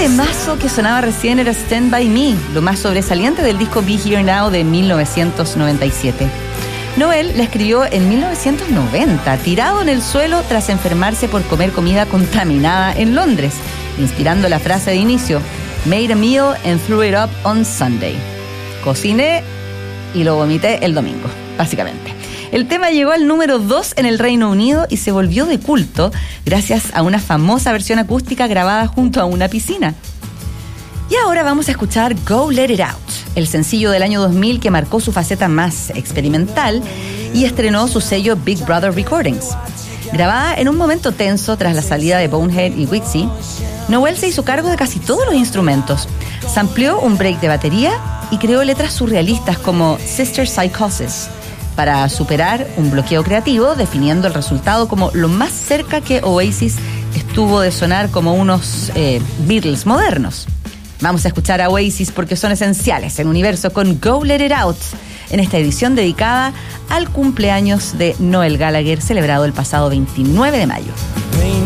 temazo que sonaba recién era Stand By Me, lo más sobresaliente del disco Be Here Now de 1997. Noel la escribió en 1990, tirado en el suelo tras enfermarse por comer comida contaminada en Londres, inspirando la frase de inicio, Made a meal and threw it up on Sunday. Cociné y lo vomité el domingo, básicamente. El tema llegó al número 2 en el Reino Unido y se volvió de culto gracias a una famosa versión acústica grabada junto a una piscina. Y ahora vamos a escuchar Go Let It Out, el sencillo del año 2000 que marcó su faceta más experimental y estrenó su sello Big Brother Recordings. Grabada en un momento tenso tras la salida de Bonehead y Wixie, Noel se hizo cargo de casi todos los instrumentos, sampleó un break de batería y creó letras surrealistas como Sister Psychosis, para superar un bloqueo creativo, definiendo el resultado como lo más cerca que Oasis estuvo de sonar como unos Beatles modernos. Vamos a escuchar a Oasis porque son esenciales en Universo con Go Let It Out, en esta edición dedicada al cumpleaños de Noel Gallagher, celebrado el pasado 29 de mayo.